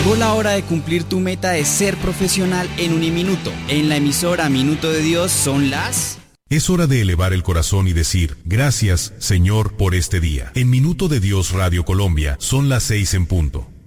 Llegó la hora de cumplir tu meta de ser profesional en Uniminuto. En la emisora Minuto de Dios son las... Es hora de elevar el corazón y decir, gracias, Señor, por este día. En Minuto de Dios Radio Colombia son las 6 en punto.